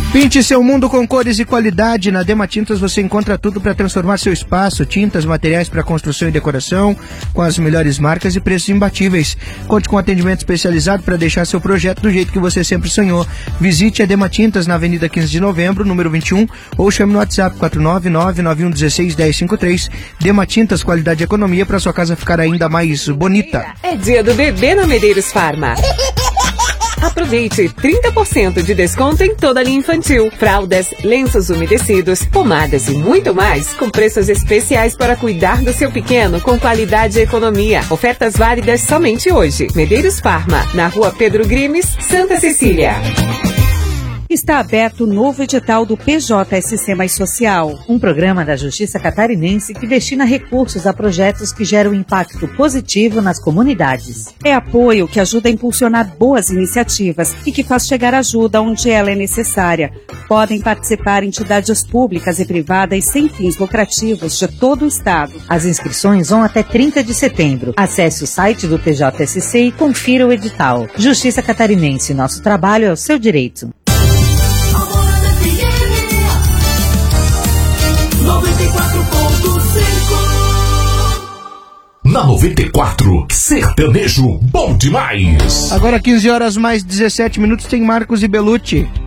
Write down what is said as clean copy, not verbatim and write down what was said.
Pinte seu mundo com cores e qualidade. Na Dema Tintas você encontra tudo para transformar seu espaço. Tintas, materiais para construção e decoração, com as melhores marcas e preços imbatíveis. Conte com atendimento especializado para deixar seu projeto do jeito que você sempre sonhou. Visite a Dema Tintas na Avenida 15 de Novembro, número 21, ou chame no WhatsApp 499-9116-1053. Dema Tintas, qualidade e economia para sua casa ficar ainda mais bonita. É dia do bebê na Medeiros Farma. Aproveite 30% de desconto em toda a linha infantil, fraldas, lenços umedecidos, pomadas e muito mais, com preços especiais para cuidar do seu pequeno com qualidade e economia. Ofertas válidas somente hoje. Medeiros Farma, na Rua Pedro Grimes, Santa Cecília. Está aberto o novo edital do PJSC Mais Social, um programa da Justiça Catarinense que destina recursos a projetos que geram impacto positivo nas comunidades. É apoio que ajuda a impulsionar boas iniciativas e que faz chegar ajuda onde ela é necessária. Podem participar entidades públicas e privadas sem fins lucrativos de todo o estado. As inscrições vão até 30 de setembro. Acesse o site do PJSC e confira o edital. Justiça Catarinense, nosso trabalho é o seu direito. 94.5 Na 94, sertanejo bom demais. Agora 15 horas mais 17 minutos, tem Marcos e Belucci.